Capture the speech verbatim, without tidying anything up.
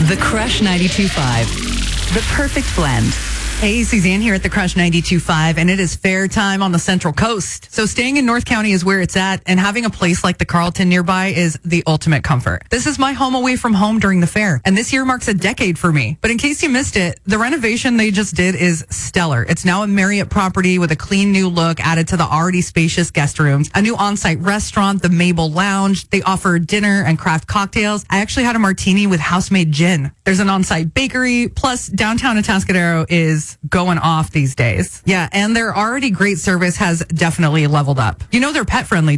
The Crush ninety-two point five. The perfect blend. Hey, Suzanne here at the Crush ninety-two point five, and it is fair time on the Central Coast. So staying in North County is where it's at, and having a place like the Carlton nearby is the ultimate comfort. This is my home away from home during the fair, and this year marks a decade for me. But in case you missed it, the renovation they just did is stellar. It's now a Marriott property with a clean new look added to the already spacious guest rooms, a new on-site restaurant, the Mabel Lounge. They offer dinner and craft cocktails. I actually had a martini with house-made gin. There's an on-site bakery, plus downtown Atascadero is going off these days. Yeah, and their already great service has definitely leveled up. You know they're pet friendly